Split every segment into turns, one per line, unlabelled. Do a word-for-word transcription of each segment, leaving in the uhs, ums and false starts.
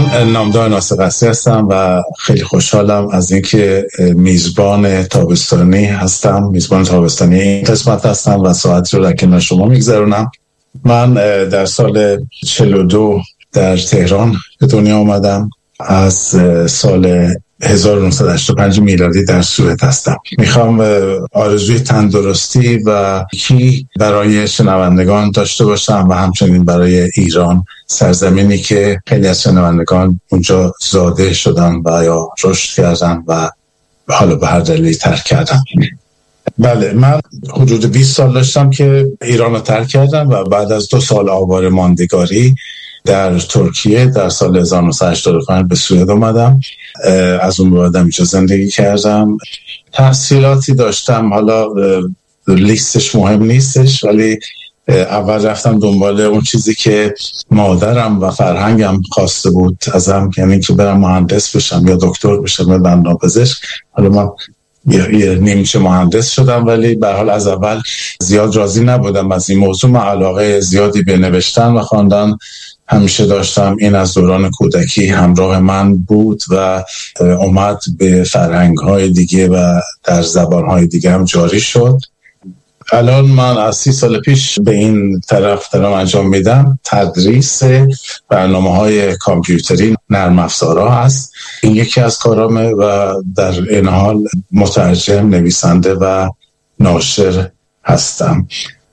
من نامدار ناصر قصری هستم و خیلی خوشحالم از اینکه میزبان تابستانی هستم، میزبان تابستانی این قسمت هستم و ساعتی رو در کنار شما میگذرونم. من در سال چهل و دو در تهران به دنیا آمدم. از سال هزار و نهصد و هشتاد و پنج میلادی در سوئد هستم. میخوام آرزوی تندرستی و کی برای شنوندگان داشته باشم و همچنین برای ایران، سرزمینی که خیلی از شنوندگان اونجا زاده شدن و یا رشد کردن و حالا به هر دلیلی ترک کردن. بله، من حدود بیست سال داشتم که ایران رو ترک کردم و بعد از دو سال آواره ماندگاری در ترکیه در سال هزار و نهصد و هشتاد و پنج به سوئد اومدم. از اون بعدم اینجا زندگی کردم. تحصیلاتی داشتم، حالا لیستش مهم نیستش، ولی اول رفتم دنبال اون چیزی که مادرم و فرهنگم خواسته بود ازم، یعنی که برم مهندس بشم یا دکتر بشم یا دندانپزشک. حالا من یه نیمچه مهندس شدم، ولی به هر حال از اول زیاد راضی نبودم از این موضوع. من علاقه زیادی به نوشتن و خواندن همیشه داشتم. این از دوران کودکی همراه من بود و اومد به فرهنگ‌های دیگه و در زبان‌های دیگه هم جاری شد. الان من از سی سال پیش به این طرف دارم انجام میدم. تدریس برنامه‌های کامپیوتری، نرم افزارها هست. این یکی از کارامه و در این حال مترجم، نویسنده و ناشر هستم.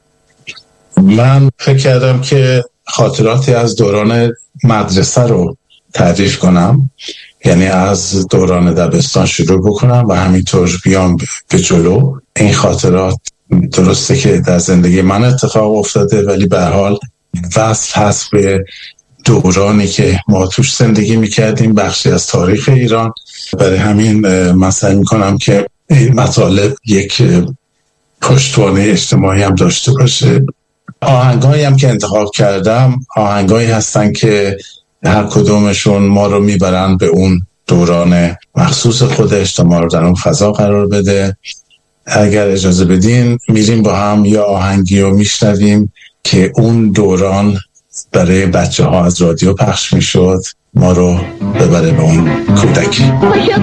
من فکر کردم که خاطراتی از دوران مدرسه رو تعریف کنم، یعنی از دوران دبستان شروع بکنم و همینطور بیام به جلو. این خاطرات درسته که در زندگی من اتفاق افتاده، ولی به هر حال وصل هست به دورانی که ما توش زندگی میکردیم، بخشی از تاریخ ایران. برای همین من سعی میکنم که این مطالب یک پشتوانه اجتماعی هم داشته باشه. آهنگایی هم که انتخاب کردم آهنگایی هستن که هر کدومشون ما رو میبرن به اون دوران مخصوص خودش تا ما رو در اون فضا قرار بده. اگر اجازه بدین میریم با هم یا آهنگی رو میشنویم که اون دوران برای بچه ها از رادیو پخش میشد، ما رو ببره به اون کودکی.